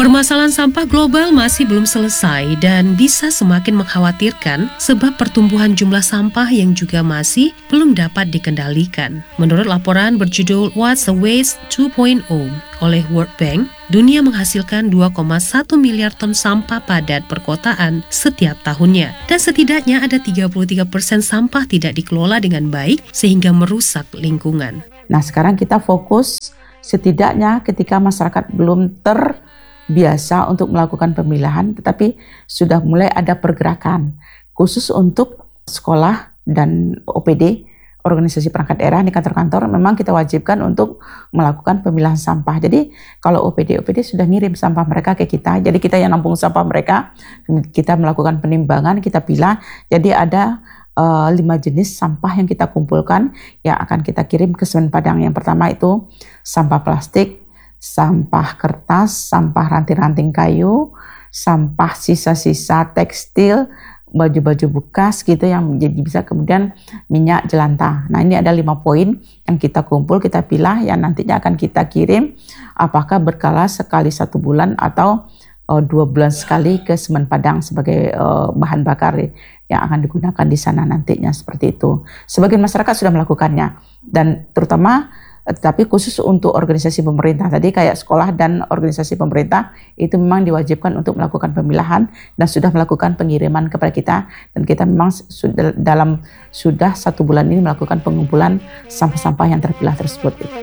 Permasalahan sampah global masih belum selesai dan bisa semakin mengkhawatirkan sebab pertumbuhan jumlah sampah yang juga masih belum dapat dikendalikan. Menurut laporan berjudul What's the Waste 2.0 oleh World Bank, dunia menghasilkan 2,1 miliar ton sampah padat perkotaan setiap tahunnya. Dan setidaknya ada 33% sampah tidak dikelola dengan baik sehingga merusak lingkungan. Nah, sekarang kita fokus setidaknya ketika masyarakat belum terbiasa untuk melakukan pemilahan, tetapi sudah mulai ada pergerakan khusus untuk sekolah dan OPD, organisasi perangkat daerah di kantor-kantor, memang kita wajibkan untuk melakukan pemilahan sampah. Jadi kalau OPD sudah ngirim sampah mereka ke kita, jadi kita yang nampung sampah mereka, kita melakukan penimbangan, kita pilah. Jadi ada 5 jenis sampah yang kita kumpulkan yang akan kita kirim ke Semen Padang. Yang pertama itu sampah plastik, sampah kertas, sampah ranting-ranting kayu, sampah sisa-sisa tekstil, baju-baju bekas gitu yang jadi bisa kemudian minyak jelantah. Nah, ini ada 5 poin yang kita kumpul, kita pilah yang nantinya akan kita kirim apakah berkala sekali 1 bulan atau 2 bulan sekali ke Semen Padang sebagai bahan bakar yang akan digunakan di sana nantinya, seperti itu. Sebagian masyarakat sudah melakukannya, dan terutama tapi khusus untuk organisasi pemerintah tadi kayak sekolah dan organisasi pemerintah itu memang diwajibkan untuk melakukan pemilahan dan sudah melakukan pengiriman kepada kita, dan kita memang sudah 1 bulan ini melakukan pengumpulan sampah-sampah yang terpilah tersebut.